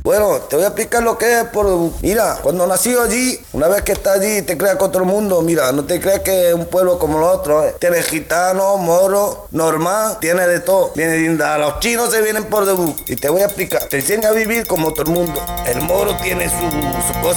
Bueno, te voy a explicar lo que es por debut. Mira, cuando nací allí, una vez que estás allí, te creas con otro mundo. Mira, no te creas que es un pueblo como los otros. Tiene gitanos, moros, normal, tiene de todo. A los chinos se vienen por debut. Y te voy a explicar. Te enseña a vivir como todo el mundo. El moro tiene su cosa